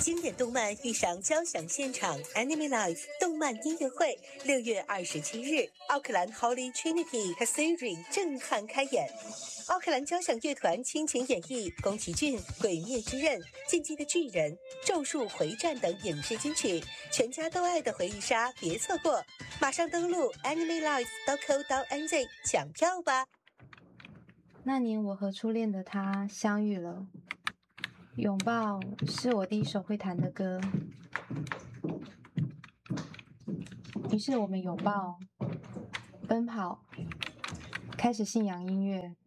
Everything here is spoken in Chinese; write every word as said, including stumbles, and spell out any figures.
经典动漫遇上交响现场 Anime Live 动漫音乐会，六月二十七日，奥克兰 Holy Trinity Cathedral 震撼开演。奥克兰交响乐团倾情演绎宫崎骏《鬼灭之刃》、《进击的巨人》、《咒术回战》等影视金曲，全家都爱的回忆杀，别错过！马上登录 animelive 点 co 点 nz 抢票吧！ 那年我和初恋的他相遇了，拥抱是我第一首会弹的歌，于是我们拥抱、奔跑，开始信仰音乐。